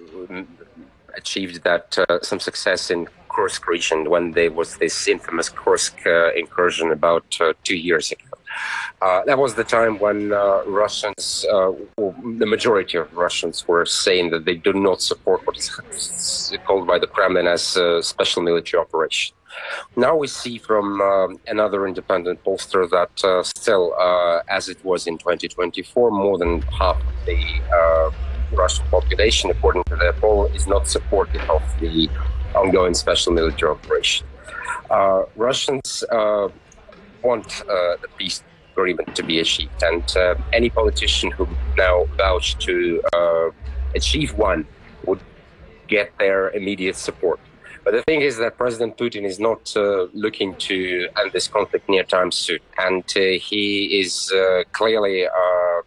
achieved that uh, some success in Kursk region when there was this infamous Kursk uh, incursion about uh, two years ago. Uh, that was the time when uh, Russians, uh, well, the majority of Russians were saying that they do not support what is called by the Kremlin as a special military operation. Now we see from uh, another independent pollster that uh, still, uh, as it was in twenty twenty-four, more than half of the uh, Russian population, according to their poll, is not supportive of the ongoing special military operation. Uh, Russians uh, want uh, the peace agreement to be achieved, and uh, any politician who now vouch to uh, achieve one would get their immediate support. But the thing is that President Putin is not uh, looking to end this conflict near time soon, and uh, he is uh, clearly uh,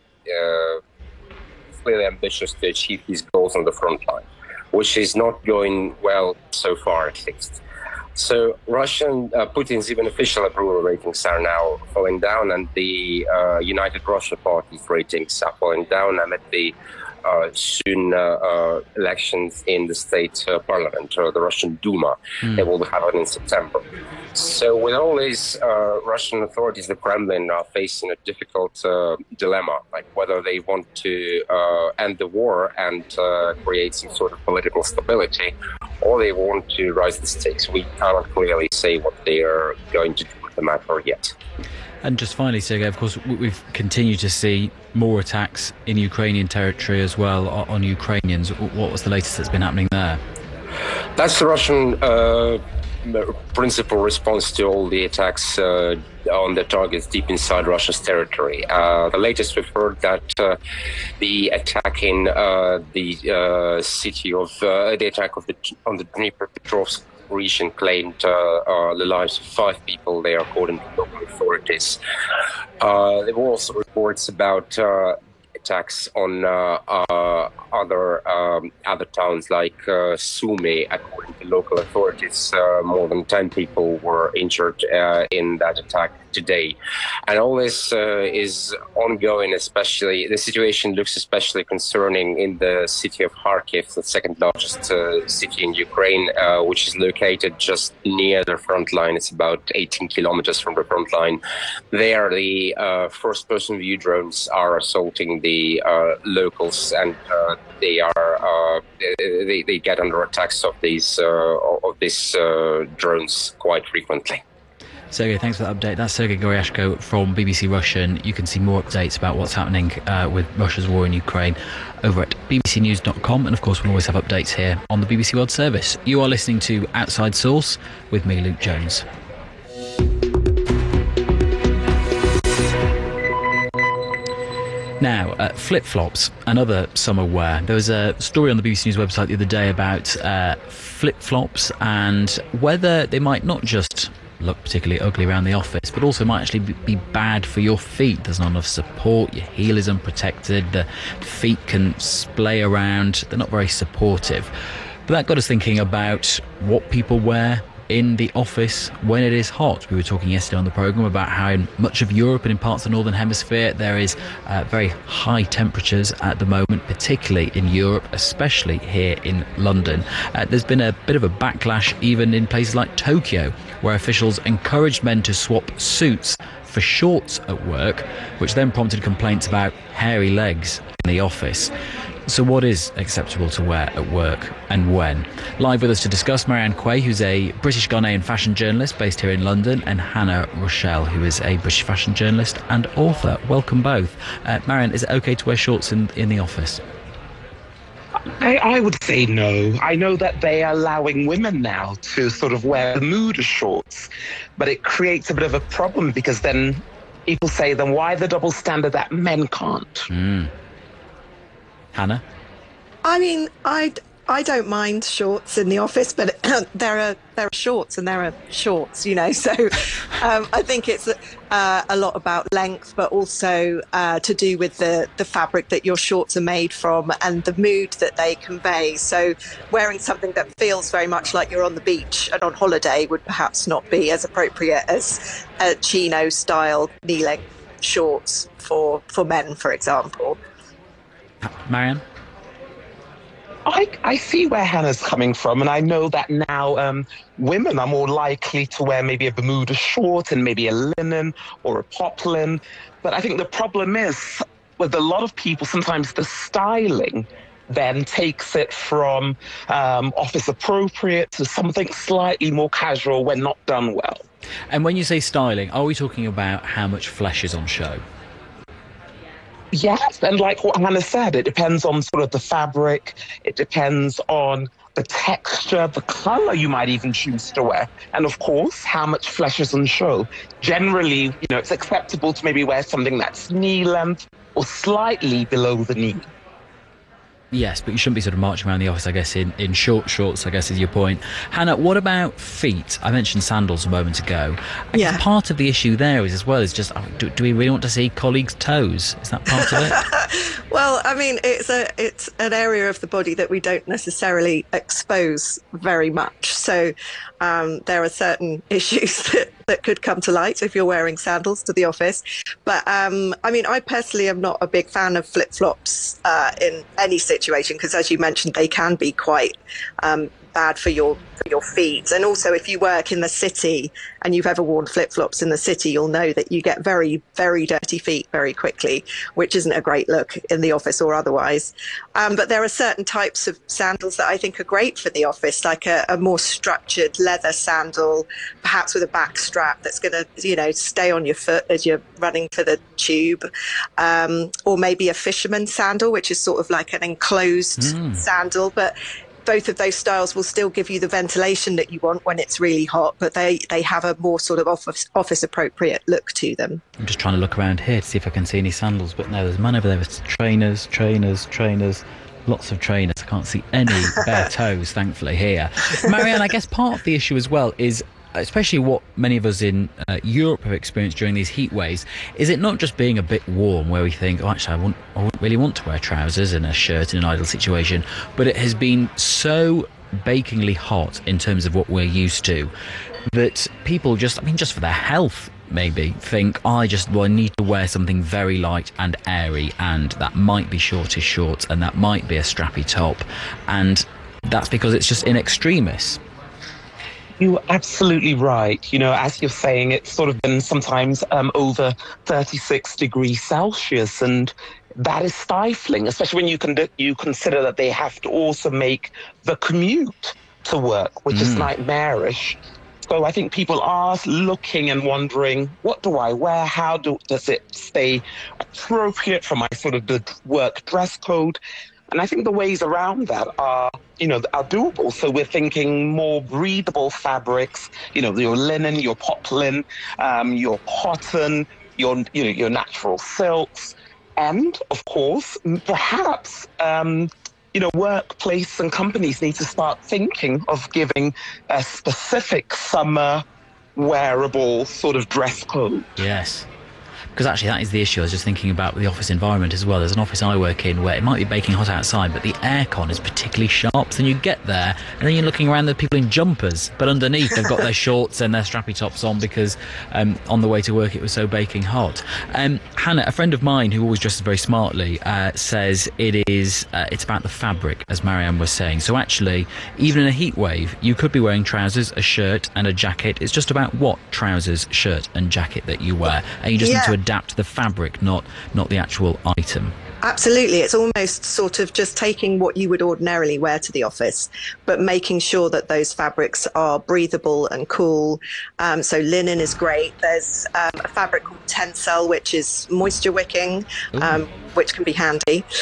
uh, clearly ambitious to achieve his goals on the front line, which is not going well so far, at least. So Russian, uh, Putin's even official approval ratings are now falling down, and the uh, United Russia Party's ratings are falling down amid the uh, soon uh, uh, elections in the state uh, parliament, or the Russian Duma. Mm. They will happen in September. So with all these uh, Russian authorities, the Kremlin are facing a difficult uh, dilemma, like whether they want to uh, end the war and uh, create some sort of political stability, or they want to rise the stakes. We cannot clearly say what they are going to do with the matter yet. And just finally, Sergei, of course, we've continued to see more attacks in Ukrainian territory as well on Ukrainians. What was the latest that's been happening there? That's the Russian uh, principal response to all the attacks uh, on the targets deep inside Russia's territory. Uh, the latest we've heard that uh, the attack in uh, the uh, city of uh, the attack of the on the Dnipropetrovsk region claimed uh, uh, the lives of five people there, according to local authorities. Uh, there were also reports about uh, attacks on uh, uh, other um, other towns like uh, Sumy. According to local authorities, uh, more than ten people were injured uh, in that attack today. And all this uh, is ongoing, especially the situation looks especially concerning in the city of Kharkiv, the second largest uh, city in Ukraine, uh, which is located just near the front line. It's about eighteen kilometers from the front line. There, the uh, first-person view drones are assaulting the uh, locals, and uh, they are uh, they, they get under attacks of these uh, of these uh, drones quite frequently. Sergei, thanks for that update. That's Sergei Goryashko from B B C Russian. You can see more updates about what's happening uh, with Russia's war in Ukraine over at b b c news dot com, and of course we'll always have updates here on the B B C World Service. You are listening to Outside Source with me, Luke Jones. Now, uh, flip-flops and other summer wear. There was a story on the B B C News website the other day about uh, flip-flops and whether they might not just look particularly ugly around the office, but also might actually be bad for your feet. There's not enough support, your heel is unprotected, the feet can splay around, they're not very supportive. But that got us thinking about what people wear in the office when it is hot. We were talking yesterday on the programme about how in much of Europe and in parts of the Northern Hemisphere there is uh, very high temperatures at the moment, particularly in Europe, especially here in London. Uh, there's been a bit of a backlash even in places like Tokyo, where officials encouraged men to swap suits for shorts at work, which then prompted complaints about hairy legs in the office. So what is acceptable to wear at work and when? Live with us to discuss, Marianne Quay, who's a British Ghanaian fashion journalist based here in London, and Hannah Rochelle, who is a British fashion journalist and author. Welcome both. Uh, Marianne, is it okay to wear shorts in, in the office? I, I would say no. I know that they are allowing women now to sort of wear Bermuda shorts, but it creates a bit of a problem because then people say, then why the double standard that men can't? Mm. Hannah? I mean, I I don't mind shorts in the office, but there are there are shorts and there are shorts, you know. So um, I think it's uh, a lot about length, but also uh, to do with the the fabric that your shorts are made from and the mood that they convey. So wearing something that feels very much like you're on the beach and on holiday would perhaps not be as appropriate as a chino style knee-length shorts for for men, for example. Marianne? I, I see where Hannah's coming from, and I know that now um, women are more likely to wear maybe a Bermuda short and maybe a linen or a poplin. But I think the problem is with a lot of people, sometimes the styling then takes it from um, office appropriate to something slightly more casual when not done well. And when you say styling, are we talking about how much flesh is on show? Yes, and like what Hannah said, it depends on sort of the fabric, it depends on the texture, the colour you might even choose to wear, and of course, how much flesh is on show. Generally, you know, it's acceptable to maybe wear something that's knee length or slightly below the knee. Yes, but you shouldn't be sort of marching around the office, I guess, in, in short shorts, I guess is your point. Hannah, what about feet? I mentioned sandals a moment ago. I Yeah. guess part of the issue there is as well is just, oh, do, do we really want to see colleagues' toes? Is that part of it? Well, I mean, it's a it's an area of the body that we don't necessarily expose very much. So um, there are certain issues that, that could come to light if you're wearing sandals to the office. But um, I mean, I personally am not a big fan of flip-flops uh, in any situation because, as you mentioned, they can be quite um, bad for your for your feet. And also, if you work in the city and you've ever worn flip-flops in the city, you'll know that you get very, very dirty feet very quickly, which isn't a great look in the office or otherwise. Um, but there are certain types of sandals that I think are great for the office, like a, a more structured leather sandal, perhaps with a back strap that's going to, you know, stay on your foot as you're running for the tube, um, or maybe a fisherman sandal, which is sort of like an enclosed Mm. sandal, but both of those styles will still give you the ventilation that you want when it's really hot, but they, they have a more sort of office, office appropriate look to them. I'm just trying to look around here to see if I can see any sandals, but no, there's a man over there with trainers, trainers, trainers, lots of trainers. I can't see any bare toes, thankfully, here. Marianne, I guess part of the issue as well is, especially what many of us in uh, Europe have experienced during these heat waves, is it not just being a bit warm where we think, oh, actually, I wouldn't, I wouldn't really want to wear trousers and a shirt in an ideal situation, but it has been so bakingly hot in terms of what we're used to that people just, I mean, just for their health, maybe think, I just well, I need to wear something very light and airy, and that might be shortish shorts and that might be a strappy top, and that's because it's just in extremis. You're absolutely right. You know, as you're saying, it's sort of been sometimes um, over thirty-six degrees Celsius, and that is stifling, especially when you can you consider that they have to also make the commute to work, which mm. is nightmarish. So I think people are looking and wondering, what do I wear? How do, does it stay appropriate for my sort of the work dress code? And I think the ways around that are, you know, are doable. So we're thinking more breathable fabrics, you know, your linen, your poplin, um, your cotton, your, you know, your natural silks. And, of course, perhaps, um, you know, workplace and companies need to start thinking of giving a specific summer wearable sort of dress code. Yes. Because actually that is the issue. I was just thinking about the office environment as well. There's an office I work in where it might be baking hot outside, but the aircon is particularly sharp. So you get there and then you're looking around, the people in jumpers, but underneath they've got their shorts and their strappy tops on because um, on the way to work it was so baking hot. Um, Hannah, a friend of mine who always dresses very smartly, uh, says it is uh, it's about the fabric, as Marianne was saying. So actually, even in a heat wave, you could be wearing trousers, a shirt and a jacket. It's just about what trousers, shirt and jacket that you wear. And you just Yeah. need to adapt the fabric, not not the actual item. Absolutely. It's almost sort of just taking what you would ordinarily wear to the office, but making sure that those fabrics are breathable and cool. Um, so linen is great. There's um, a fabric called Tencel, which is moisture wicking, um, which can be handy.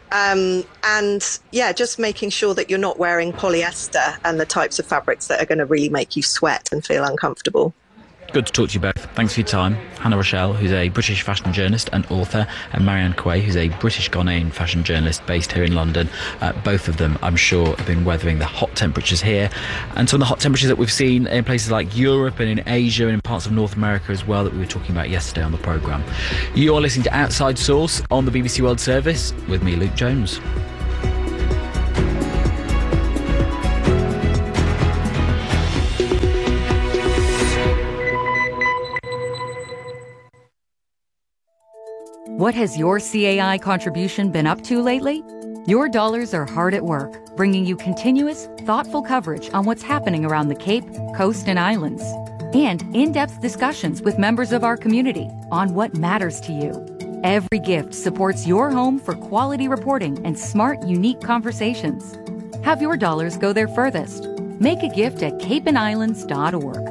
Um, and yeah, just making sure that you're not wearing polyester and the types of fabrics that are going to really make you sweat and feel uncomfortable. Good to talk to you both. Thanks for your time. Hannah Rochelle, who's a British fashion journalist and author, and Marianne Quay, who's a British Ghanaian fashion journalist based here in London. Uh, both of them, I'm sure, have been weathering the hot temperatures here and some of the hot temperatures that we've seen in places like Europe and in Asia and in parts of North America as well that we were talking about yesterday on the programme. You're listening to Outside Source on the B B C World Service with me, Luke Jones. What has your C A I contribution been up to lately? Your dollars are hard at work, bringing you continuous, thoughtful coverage on what's happening around the Cape, Coast, and Islands, and in-depth discussions with members of our community on what matters to you. Every gift supports your home for quality reporting and smart, unique conversations. Have your dollars go there furthest. Make a gift at cape and islands dot org.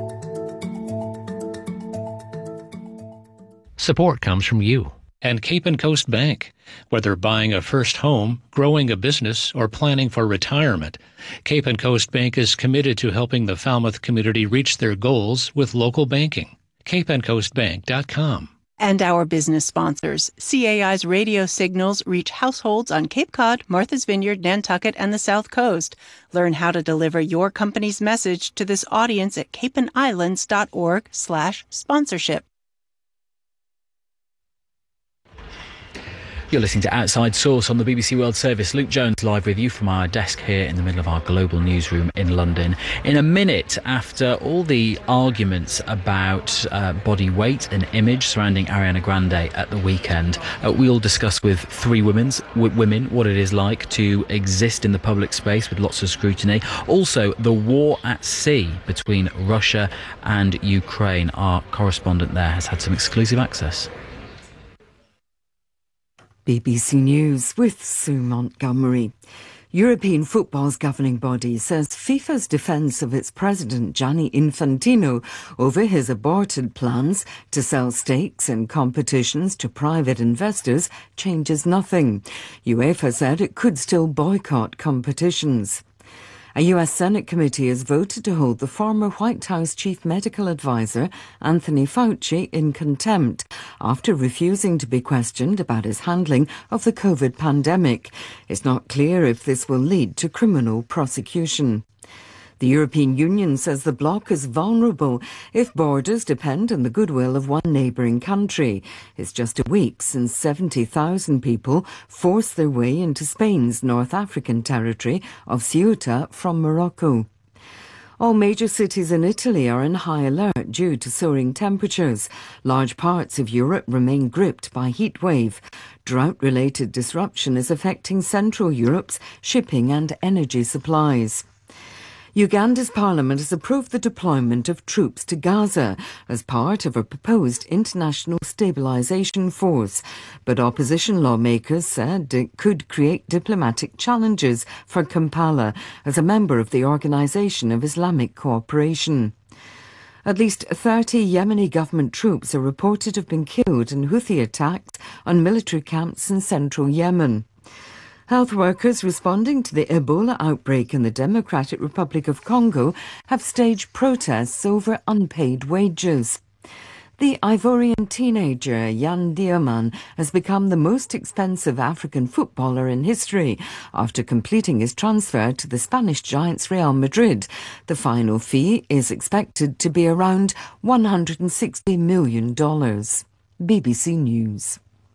Support comes from you and Cape and Coast Bank. Whether buying a first home, growing a business, or planning for retirement, Cape and Coast Bank is committed to helping the Falmouth community reach their goals with local banking. cape and coast bank dot com. And our business sponsors. C A I's radio signals reach households on Cape Cod, Martha's Vineyard, Nantucket, and the South Coast. Learn how to deliver your company's message to this audience at cape and islands dot org slash sponsorship. You're listening to Outside Source on the B B C World Service. Luke Jones live with you from our desk here in the middle of our global newsroom in London. In a minute, after all the arguments about uh, body weight and image surrounding Ariana Grande at the weekend, uh, we'll discuss with three women's, w- women what it is like to exist in the public space with lots of scrutiny. Also, the war at sea between Russia and Ukraine. Our correspondent there has had some exclusive access. B B C News with Sue Montgomery. European football's governing body says FIFA's defence of its president Gianni Infantino over his aborted plans to sell stakes in competitions to private investors changes nothing. UEFA said it could still boycott competitions. A U S Senate committee has voted to hold the former White House chief medical advisor, Anthony Fauci, in contempt after refusing to be questioned about his handling of the COVID pandemic. It's not clear if this will lead to criminal prosecution. The European Union says the bloc is vulnerable if borders depend on the goodwill of one neighbouring country. It's just a week since seventy thousand people forced their way into Spain's North African territory of Ceuta from Morocco. All major cities in Italy are in high alert due to soaring temperatures. Large parts of Europe remain gripped by heat wave. Drought-related disruption is affecting Central Europe's shipping and energy supplies. Uganda's parliament has approved the deployment of troops to Gaza as part of a proposed international stabilisation force. But opposition lawmakers said it could create diplomatic challenges for Kampala as a member of the Organisation of Islamic Cooperation. At least thirty Yemeni government troops are reported to have been killed in Houthi attacks on military camps in central Yemen. Health workers responding to the Ebola outbreak in the Democratic Republic of Congo have staged protests over unpaid wages. The Ivorian teenager Yan Diaman has become the most expensive African footballer in history after completing his transfer to the Spanish giants Real Madrid. The final fee is expected to be around one hundred sixty million dollars. B B C News.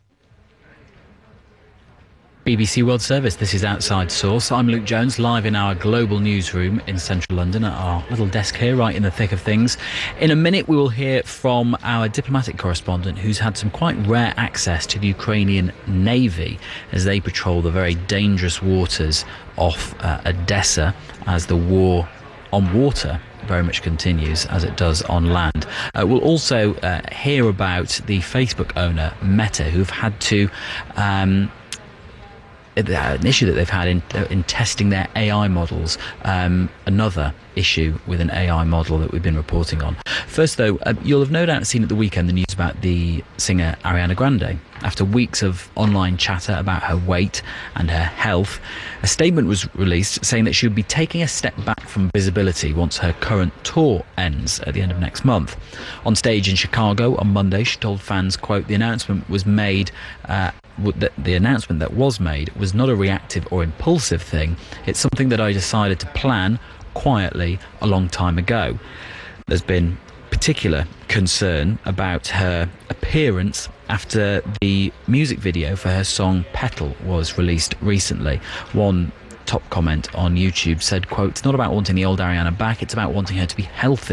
B B C World Service, this is Outside Source. I'm Luke Jones, live in our global newsroom in central London at our little desk here, right in the thick of things. In a minute, we will hear from our diplomatic correspondent who's had some quite rare access to the Ukrainian Navy as they patrol the very dangerous waters off uh, Odessa as the war on water very much continues as it does on land. Uh, we'll also uh, hear about the Facebook owner, Meta, who've had to... Um, an issue that they've had in in testing their A I models. Um, another issue with an A I model that we've been reporting on. First, though, uh, you'll have no doubt seen at the weekend the news about the singer Ariana Grande. After weeks of online chatter about her weight and her health, a statement was released saying that she would be taking a step back from visibility once her current tour ends at the end of next month. On stage in Chicago on Monday, she told fans, quote, the announcement was made uh, that the announcement that was made was not a reactive or impulsive thing. It's something that I decided to plan quietly a long time ago. There's been particular concern about her appearance after the music video for her song Petal was released recently. One top comment on YouTube said, quote, it's not about wanting the old Ariana back, it's about wanting her to be healthy.